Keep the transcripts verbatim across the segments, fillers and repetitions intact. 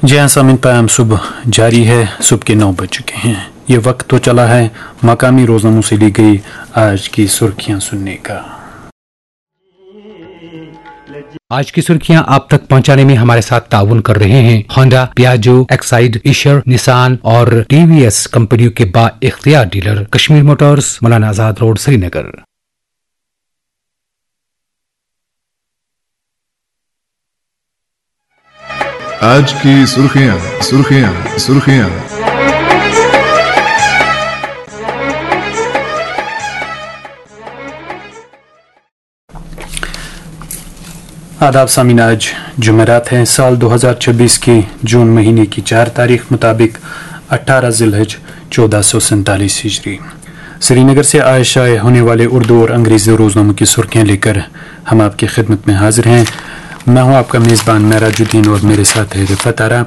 जी हाँ सामिन, पैम सुबह जारी है। सुबह के नौ बज चुके हैं। ये वक्त तो चला है मकामी रोज़नामों से ली गई आज की सुर्खियां सुनने का। आज की सुर्खियां आप तक पहुंचाने में हमारे साथ ताउन कर रहे हैं Honda, Piaggio, Exide, Ishar, Nissan और टीवीएस कंपनियों के बा इख्तियार dealer Kashmir Motors, Maulana Azad road, Srinagar. आज की सुर्खियां सुर्खियां सुर्खियां आदाब सामीन, आज जुमेरात है। साल दो हज़ार छब्बीस की जून महीने की चार तारीख मुताबिक अठारह जिलहज चौदह सौ सैंतालीस हिजरी। श्रीनगर से आज शाये होने वाले उर्दू और अंग्रेजी रोजनामों की सुर्खियां लेकर हम आपकी खिदमत में हाजिर हैं। मैं हूं आपका मेजबान मेराजुद्दीन और मेरे साथ है रिफत आरा।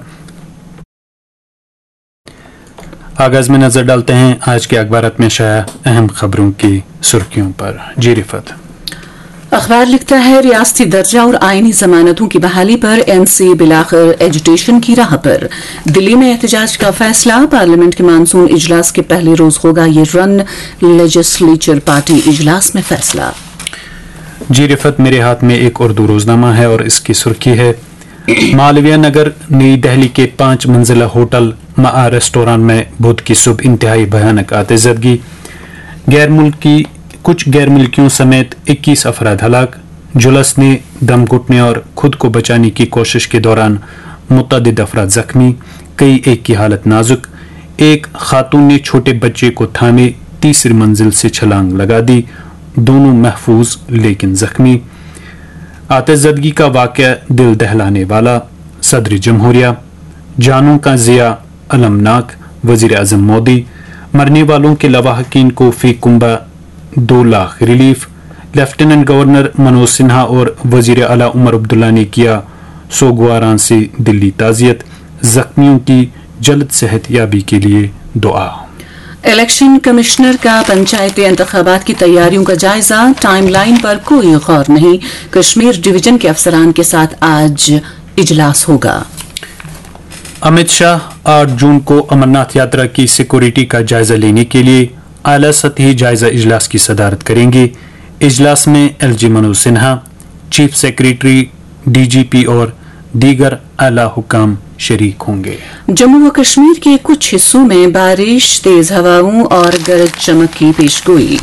आगाज में नजर डालते हैं आज के अखबारात में शाया अहम खबरों की सुर्खियों पर। जी रिफत। अखबार लिखता है रियासती दर्जा और आईनी जमानतों की बहाली पर एनसी बिलाखिर एजुटेशन की राह पर। दिल्ली में एहतजाज का फैसला। पार्लियामेंट के मानसून इजलास के पहले रोज होगा ये रन। लेजिस्लेचर पार्टी इजलास में फैसला। जी रिफत, मेरे हाथ में एक उर्दू रोजनामा है और इसकी सुर्खी है मालवीय नगर नई दिल्ली के पांच मंजिला होटल मा रेस्टोरेंट में बुध की सुबह इंतहाई भयानक आतिशबाजी। गैर मुल्की कुछ गैर मुल्कियों समेत इक्कीस अफराद हलाक। जुलस ने दम घुटने और खुद को बचाने की कोशिश के दौरान मुतअद्दिद अफराद जख्मी, कई एक की हालत नाजुक। एक खातून ने छोटे बच्चे को थामे तीसरी मंजिल से छलांग लगा दी, दोनों महफूज लेकिन जख्मी। आतिशबाजी का वाकया दिल दहलाने वाला। सदर जमहूरिया जानों का जिया अलमनाक। वजीर आजम मोदी मरने वालों के लवाहकीन को फी कुंबा दो lakh relief. Lieutenant governor Manoj Sinha और वजीर आला उमर अब्दुल्ला ने किया सोगवारान से दिल्ली ताजियत। जख्मियों की जल्द सेहत याबी के लिए दुआ। इलेक्शन कमिश्नर का पंचायती इंतखाबात की तैयारियों का जायजा। टाइमलाइन पर कोई गौर नहीं। कश्मीर डिवीजन के अफसरान के साथ आज इजलास होगा। अमित शाह आठ जून को अमरनाथ यात्रा की सिक्योरिटी का जायजा लेने के लिए आला सतही जायजा इजलास की सदारत करेंगे। इजलास में LG Manoj Sinha, chief secretary, DGP और दीगर आला हुकाम शरीक होंगे। जम्मू व कश्मीर के कुछ हिस्सों में बारिश, तेज हवाओं और गरज चमक की पेशगोई।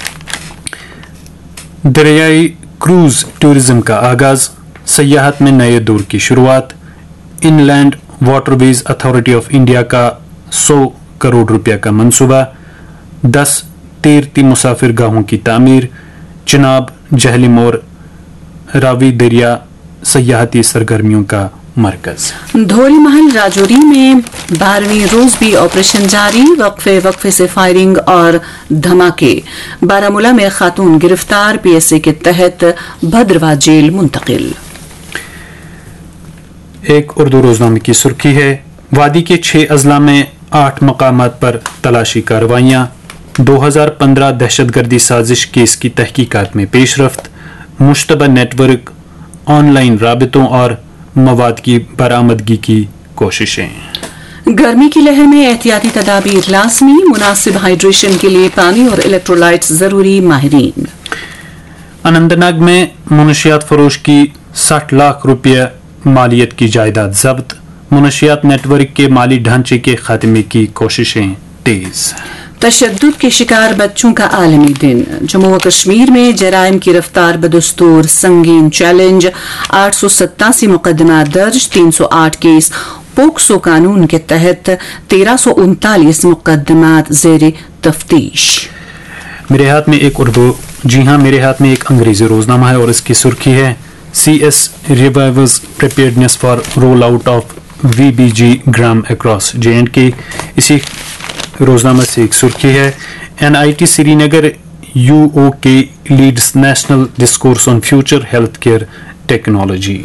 दरियाई क्रूज टूरिज्म का आगाज। सयाहत में नए दौर की शुरुआत। Inland waterways authority of India का सौ करोड़ रुपया का मंसूबा। दस तैरती मुसाफिर गाहों की तामीर। चिनाब, जहलिम और रावी दरिया सयाहती सरगर्मियों का मरकज। धोरी महल राजौरी में बारहवीं रोज भी ऑपरेशन जारी। वक्फे वक्फे से फायरिंग और धमाके। बारामूला में खातून गिरफ्तार। पीएसए के तहत भद्रवा जेल मुंतकिल। एक उर्दू रोजनामे की सुर्खी है वादी के छह अजला में आठ मकामात पर तलाशी कार्रवाइयां। दो हज़ार पंद्रह दहशतगर्दी साजिश केस की तहकीकात में पेशरफ्त। मुश्तबा नेटवर्क, ऑनलाइन राबितों और मवाद की बरामदगी की कोशिशें। गर्मी की लहर में एहतियाती तदाबीर लाजमी। मुनासिब हाइड्रेशन के लिए पानी और इलेक्ट्रोलाइट्स जरूरी। माहिरीन। अनंतनाग में मुनशियात फरोश की साठ लाख रुपये मालियत की जायदाद जब्त। मुनशियात नेटवर्क के माली ढांचे के खात्मे की कोशिशें तेज। तशद्दुद के शिकार बच्चों का आलमी दिन। जम्मू व कश्मीर में जराइम की रफ्तार बदस्तूर संगीन चैलेंज। आठ सौ सत्तासी मुकदमा दर्ज। तीन सौ आठ केस पोक्सो कानून के तहत। तेरह सौ उनतालीस मुकदमात जेर तफ्तीश। मेरे हाथ में एक उर्दू जी हाँ मेरे हाथ में एक अंग्रेजी रोजनामा है और इसकी सुर्खी है C S रिवाइवर्स preparedness for roll out of we B ji gram across J and के। इसी रोजनामा से एक सुर्खी है N I T Srinagar you ओ के Leeds national discourse on future health care technology.